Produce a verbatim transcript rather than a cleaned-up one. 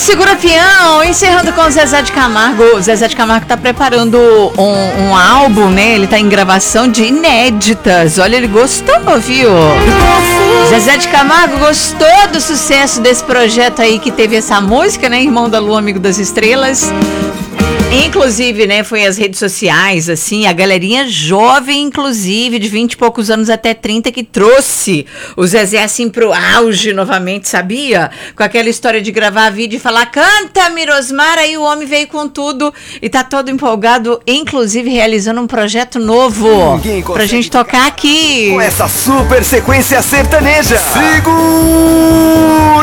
Segura Peão, encerrando com o Zezé de Camargo. O Zezé de Camargo tá preparando um, um álbum, né? Ele tá em gravação de inéditas. Olha, ele gostou, viu? Zezé de Camargo gostou do sucesso desse projeto aí que teve essa música, né? Irmão da Lua, Amigo das Estrelas. Inclusive, né, foi as redes sociais, assim, a galerinha jovem, inclusive, de vinte e poucos anos até trinta, que trouxe o Zezé, assim, pro auge novamente, sabia? Com aquela história de gravar vídeo e falar, canta, Mirosmar, aí o homem veio com tudo e tá todo empolgado, inclusive realizando um projeto novo pra gente tocar aqui. Com essa super sequência sertaneja. Segura!